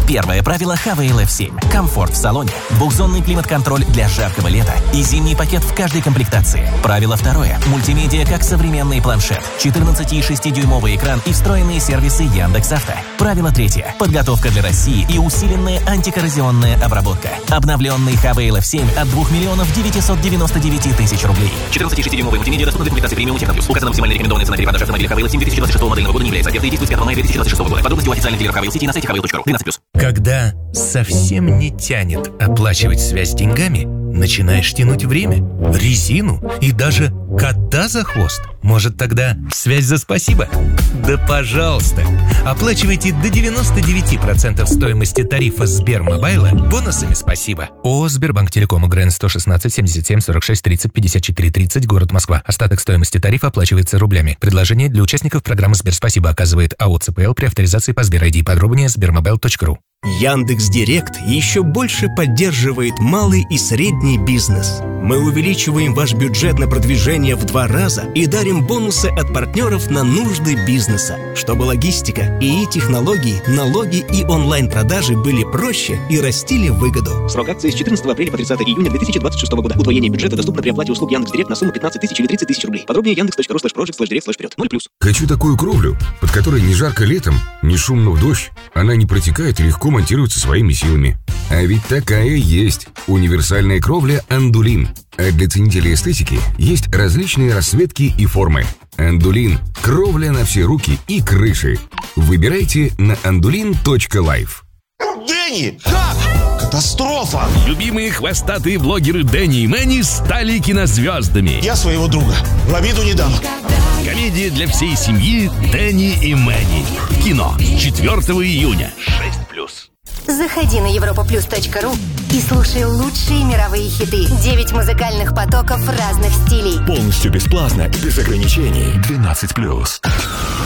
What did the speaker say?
Первое правило Havail F7. Комфорт в салоне. Двухзонный климат-контроль для жаркого лета и зимний пакет в каждой комплектации. Правило второе. Мультимедиа как современный планшет. 14,6-дюймовый экран и встроенные сервисы Яндекс.Авто. Правило третье. Подготовка для России и усиленная антикоррозионная обработка. Обновленный Havail F7 от 2 миллионов 999 тысяч рублей. 14,6-дюймовый мультимедиа доступна для комплектации премиум Техноплюс. Указана максимально рекомендованная цена перепадажи автомобиля Havail F7 2026 модельного года не является. Оферта действует с 5 мая 2026 года. Подробности у официальных дилеров Havail City на сайте havail.ru. 12+. Когда совсем не тянет оплачивать связь деньгами, начинаешь тянуть время, резину и даже кота за хвост. Может, тогда связь за спасибо? Да пожалуйста! Оплачивайте до 99% стоимости тарифа Сбермобайла бонусами спасибо. ООО «Сбербанк Телеком», ГРН 116 77 46 30 54 30, город Москва. Остаток стоимости тарифа оплачивается рублями. Предложение для участников программы «Сберспасибо» оказывает АО «ЦПЛ» при авторизации по Сбер-ID. Подробнее sbermobile.ru. Яндекс.Директ еще больше поддерживает малый и средний бизнес. Мы увеличиваем ваш бюджет на продвижение в 2 раза и дарим бонусы от партнеров на нужды бизнеса, чтобы логистика, ИИ-технологии, налоги и онлайн-продажи были проще и растили выгоду. Срок акции с 14 апреля по 30 июня 2026 года. Удвоение бюджета доступно при оплате услуг Яндекс.Директ на сумму 15 тысяч или 30 тысяч рублей. Подробнее yandex.ru/project/direct/вперед. 0+. Хочу такую кровлю, под которой не жарко летом, не шумно в дождь. Она не протекает и легко монтируется своими силами. А ведь такая есть. Универсальная кровля «Андулин». А для ценителей эстетики есть различные расцветки и формы. «Андулин» – кровля на все руки и крыши. Выбирайте на andulin.life. Дэнни! Как? Катастрофа! Любимые хвостатые блогеры Дэнни и Мэнни стали кинозвездами. Я своего друга в обиду не дам. Комедия для всей семьи «Дэнни и Мэнни». Кино 4 июня. 6+. Заходи на europaplus.ru и слушай лучшие мировые хиты. 9 музыкальных потоков разных стилей. Полностью бесплатно, без ограничений. 12+.